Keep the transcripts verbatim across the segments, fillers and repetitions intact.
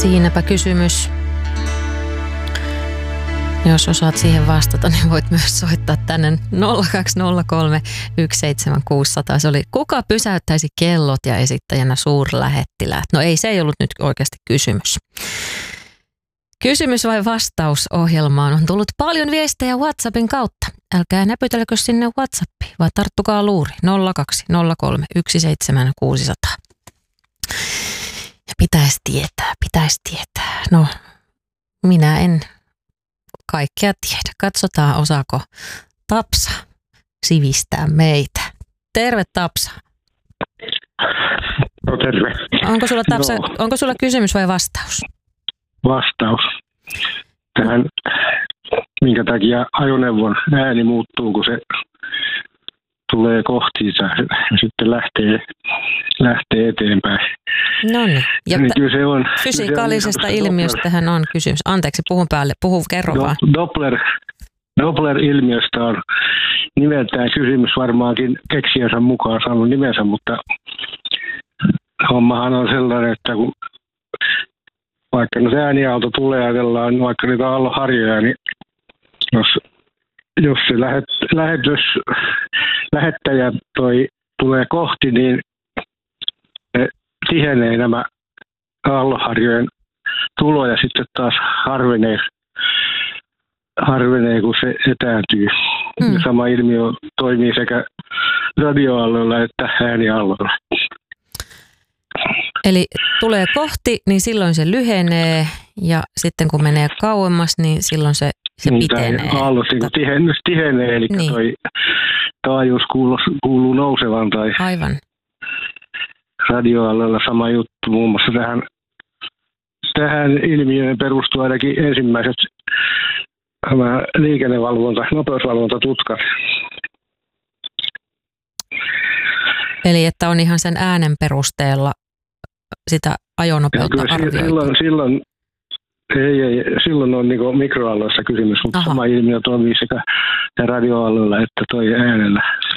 Siinäpä kysymys. Jos osaat siihen vastata, niin voit myös soittaa tänne nolla kaksi nolla kolme yksi seitsemän kuusi nolla nolla. Se oli, kuka pysäyttäisi kellot ja esittäjänä suurlähettiläät? No ei, se ei ollut nyt oikeasti kysymys. Kysymys vai vastaus ohjelmaan on tullut paljon viestejä WhatsAppin kautta. Älkää näpytelkö sinne WhatsAppiin, vaan tarttukaa luuri nolla kaksi nolla kolme yksi seitsemän kuusi nolla nolla. Ja pitäisi tietää, pitäisi tietää. No, minä en kaikkea tiedä. Katsotaan, osaako Tapsa sivistää meitä. Terve, Tapsa. No terve. Onko sulla, Tapsa, no. onko sulla kysymys vai vastaus? Vastaus. Tähän, minkä takia ajoneuvon ääni muuttuu, kun se tulee kohtiinsa ja sitten lähtee, lähtee eteenpäin. No niin. Ja niin kyllä se on, fysikaalisesta se on ilmiöstähän on kysymys. Anteeksi, puhun päälle. Puhu, kerro Do, vaan. Doppler, Doppler-ilmiöstä on nimeltään kysymys, varmaankin keksijänsä mukaan saanut nimensä, mutta hommahan on sellainen, että kun vaikka nyt ääniaalto tulee, ajatellaan vaikka niitä aallonharjoja, niin jos, jos se lähet, lähetys, lähettäjä toi tulee kohti, niin ne tihenee nämä aallonharjojen tulo ja sitten taas harvenee, harvenee kun se etääntyy. Mm. Sama ilmiö toimii sekä radioaalloilla että ääniaalloilla. Eli tulee kohti, niin silloin se lyhenee ja sitten kun menee kauemmas, niin silloin se, se niin, pitenee. Aallot niin tihenee, tihenee, eli niin. Toi taajuus kuuluu, kuuluu nousevan tai aivan. Radioaalloilla sama juttu. Muun muassa tähän, tähän ilmiöön perustuu ainakin ensimmäiset liikennevalvonta, nopeusvalvontatutkat. Eli että on ihan sen äänen perusteella sitä ajonopeutta arvioitu. Silloin, silloin, ei, ei, silloin on niin mikroaalloissa kysymys, mutta Aha. sama ilmiö toimii sekä radioaalloilla että toi äänellä.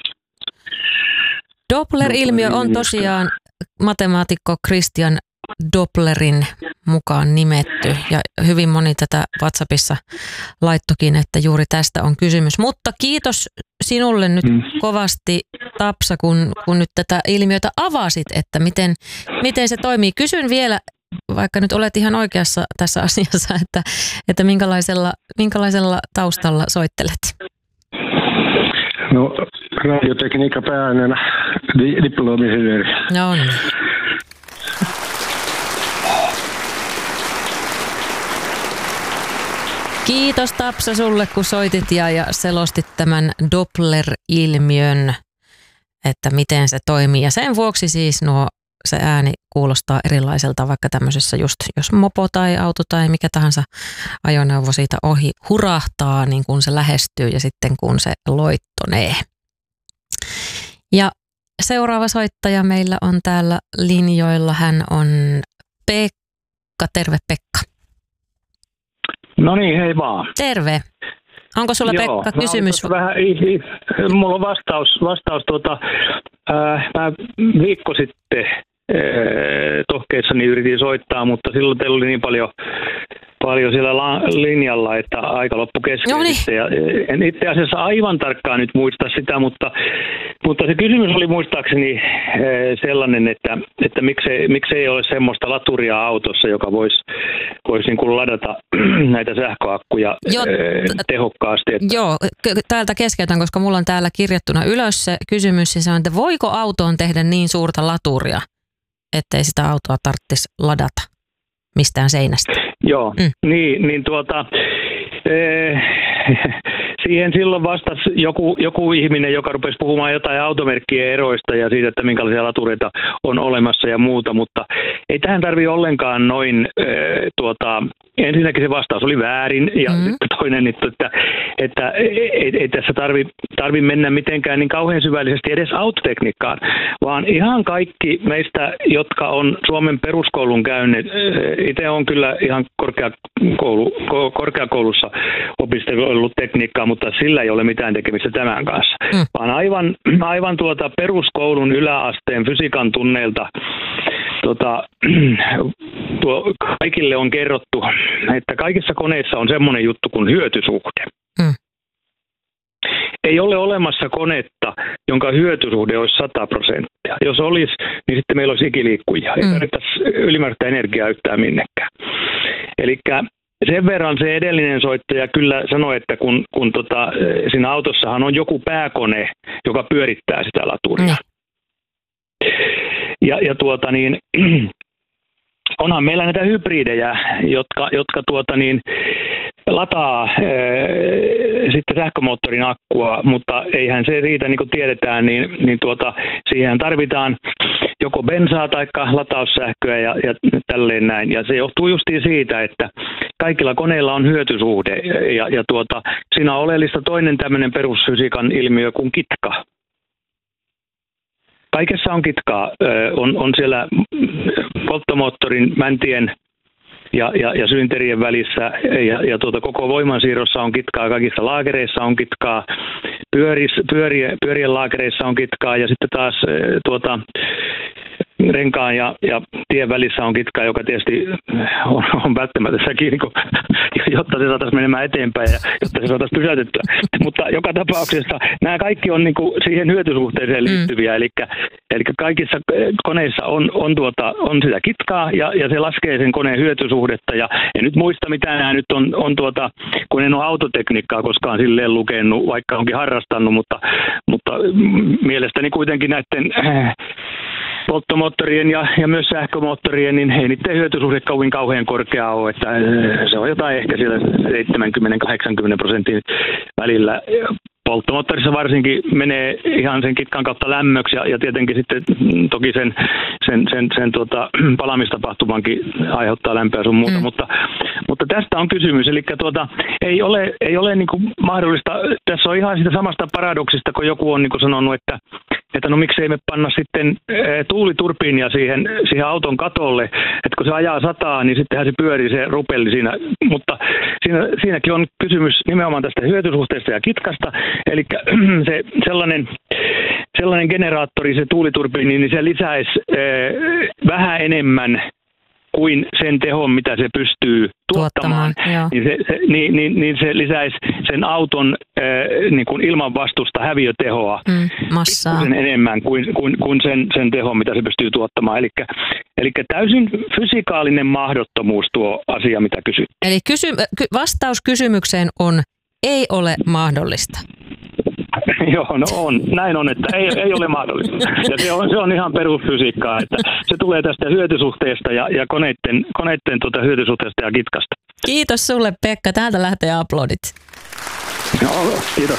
Doppler-ilmiö on tosiaan matemaatikko Christian Dopplerin mukaan nimetty ja hyvin moni tätä WhatsAppissa laittokin, että juuri tästä on kysymys. Mutta kiitos sinulle nyt mm. kovasti, Tapsa, kun, kun nyt tätä ilmiötä avasit, että miten, miten se toimii. Kysyn vielä, vaikka nyt olet ihan oikeassa tässä asiassa, että, että minkälaisella, minkälaisella taustalla soittelet? No, radiotekniikka pääaineena, di- diplomi-insinööri. No niin. Kiitos, Tapsa, sulle, kun soitit ja, ja selostit tämän Doppler-ilmiön, että miten se toimii. Ja sen vuoksi siis nuo, se ääni kuulostaa erilaiselta, vaikka tämmöisessä just, jos mopo tai auto tai mikä tahansa ajoneuvo siitä ohi hurahtaa, niin kun se lähestyy ja sitten kun se loittonee. Ja seuraava soittaja meillä on täällä linjoilla. Hän on Pekka. Terve, Pekka. No niin, hei vaan. Terve. Onko sulla, Joo, Pekka, kysymys? Vähän, mulla on vastaus, vastaus tuota, ää, mä viikko sitten ää, tohkeissani yritin soittaa, mutta silloin teillä oli niin paljon, paljon siellä la, linjalla, että aika loppu kesken. Ja en itse asiassa aivan tarkkaan nyt muista sitä, mutta, mutta se kysymys oli muistaakseni sellainen, että, että miksei, miksei ole semmoista laturia autossa, joka voisi vois niin kuin ladata näitä sähköakkuja jo, tehokkaasti. Että... Joo, täältä keskeytän, koska mulla on täällä kirjattuna ylös se kysymys, ja se on, että voiko autoon tehdä niin suurta laturia, ettei sitä autoa tarvitsisi ladata mistään seinästä? Joo, mm. niin, niin tuota, ee, siihen silloin vastasi joku, joku ihminen, joka rupesi puhumaan jotain automerkkien eroista ja siitä, että minkälaisia latureita on olemassa ja muuta, mutta ei tähän tarvitse ollenkaan noin, ee, tuota, ensinnäkin se vastaus oli väärin ja mm. sitten toinen, että, että ei, ei tässä tarvitse tarvi mennä mitenkään niin kauhean syvällisesti edes autotekniikkaan, vaan ihan kaikki meistä, jotka on Suomen peruskoulun käyneet, itse on kyllä ihan korkeakoulu, korkeakoulussa opiskellut tekniikkaa, mutta sillä ei ole mitään tekemistä tämän kanssa, mm. vaan aivan, aivan tuota peruskoulun yläasteen fysiikan tunneilta tota, tuo kaikille on kerrottu, että kaikissa koneissa on semmoinen juttu kuin hyötysuhde. Hmm. Ei ole olemassa konetta, jonka hyötysuhde olisi sata prosenttia. Jos olisi, niin sitten meillä olisi ikiliikkujia. Ei tarvittaisi ylimääräistä energiaa yhtään minnekään. Eli sen verran se edellinen soittaja kyllä sanoi, että kun, kun tota, siinä autossahan on joku pääkone, joka pyörittää sitä laturia. Hmm. Ja, ja tuota niin, onhan meillä näitä hybridejä, jotka, jotka tuota niin, lataa ää, sitten sähkömoottorin akkua, mutta eihän se riitä, niin kuin tiedetään, niin, niin tuota, siihen tarvitaan joko bensaa tai lataussähköä ja, ja tälleen näin. Ja se johtuu justiin siitä, että kaikilla koneilla on hyötysuhde ja, ja tuota, siinä on oleellista toinen tämmöinen perusfysiikan ilmiö kuin kitka. Kaikessa on kitkaa. On, on siellä polttomoottorin mäntien ja, ja, ja syynterien välissä ja, ja tuota, koko voimansiirrossa on kitkaa, kaikissa laakereissa on kitkaa, pyöris, pyörien, pyörien laakereissa on kitkaa ja sitten taas tuota, renkaan ja, ja tien välissä on kitkaa, joka tietysti on, on välttämätöntäkin, niin jotta se saataisiin menemään eteenpäin ja jotta se saataisiin pysäytettyä. Mutta joka tapauksessa nämä kaikki on niin kuin siihen hyötysuhteeseen liittyviä, mm. eli, eli kaikissa koneissa on, on, tuota, on sitä kitkaa ja, ja se laskee sen koneen hyötysuhdetta. Ja en nyt muista, mitä nämä nyt on, on tuota, kun en ole autotekniikkaa koskaan silleen lukenut, vaikka onkin harrastanut, mutta, mutta mielestäni kuitenkin näiden polttomoottorien ja, ja myös sähkömoottorien, niin ei niiden hyötysuhde kauin kauhean korkea ole, että se on jotain ehkä siellä seitsemänkymmentä kahdeksankymmentä prosentin välillä. Polttomoottorissa varsinkin menee ihan sen kitkan kautta lämmöksi ja, ja tietenkin sitten toki sen, sen, sen, sen tuota, palamistapahtumankin aiheuttaa lämpöä sun muuta, mm. mutta, mutta tästä on kysymys. Eli tuota, ei ole, ei ole niin kuin mahdollista, tässä on ihan sitä samasta paradoksista, kun joku on niin kuin sanonut, että, että no miksei me panna sitten tuuliturbiinia siihen, siihen auton katolle, että kun se ajaa sataa, niin sittenhän se pyörii se rupelli siinä, mutta siinä, siinäkin on kysymys nimenomaan tästä hyötysuhteesta ja kitkasta. Eli se sellainen, sellainen generaattori, se tuuliturbiini, niin se lisäisi äh, vähän enemmän kuin sen tehon, mitä se pystyy tuottamaan. tuottamaan niin, se, se, niin, niin, niin se lisäisi sen auton äh, niin kuin ilman vastusta häviötehoa mm, massaa enemmän kuin, kuin, kuin sen, sen tehon, mitä se pystyy tuottamaan. Eli, eli täysin fysikaalinen mahdottomuus tuo asia, mitä kysyt. Eli kysy, vastaus kysymykseen on: ei ole mahdollista. Joo, no on. Näin on, että ei, ei ole mahdollista. Ja se on, se on ihan perusfysiikkaa, että se tulee tästä hyötysuhteesta ja, ja koneiden, koneiden tuota hyötysuhteesta ja kitkasta. Kiitos sulle, Pekka. Täältä lähtee aplodit. Joo, kiitos.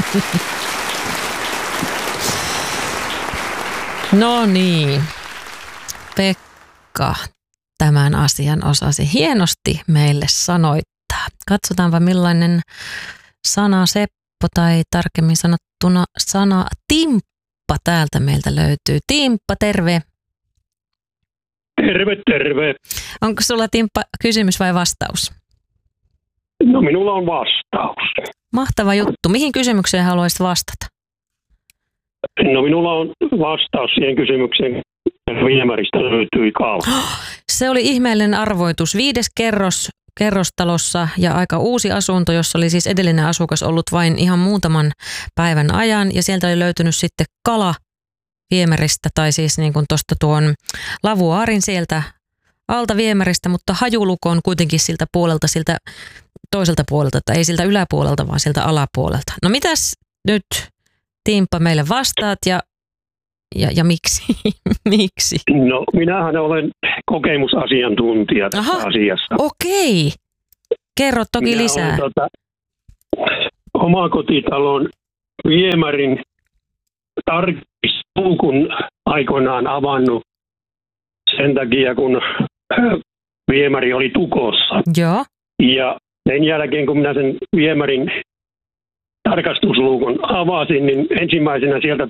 No niin. Pekka tämän asian osasi hienosti meille sanoittaa. Katsotaanpa millainen sana Seppo tai tarkemmin sanottuna sana Timppa täältä meiltä löytyy. Timppa, terve. Terve, terve. Onko sulla, Timppa, kysymys vai vastaus? No minulla on vastaus. Mahtava juttu. Mihin kysymykseen haluaisit vastata? No minulla on vastaus siihen kysymykseen. Viemäristä löytyi kauan. Se oli ihmeellinen arvoitus. Viides kerros kerrostalossa ja aika uusi asunto, jossa oli siis edellinen asukas ollut vain ihan muutaman päivän ajan. Ja sieltä oli löytynyt sitten kala viemäristä tai siis niin kuin tuosta tuon lavuaarin sieltä alta viemäristä, mutta hajuluko on kuitenkin siltä puolelta, siltä toiselta puolelta, tai ei siltä yläpuolelta, vaan siltä alapuolelta. No mitäs nyt, Timppa, meille vastaat ja Ja, ja miksi? miksi? No minähän olen kokemusasiantuntija tässä Aha, asiassa. Okei. Kerro toki Minä lisää. Olen tota, omakotitalon viemärin tarkistusluukun aikoinaan avannut sen takia, kun viemäri oli tukossa. Joo. Ja sen jälkeen, kun minä sen viemärin tarkastusluukun avasin, niin ensimmäisenä sieltä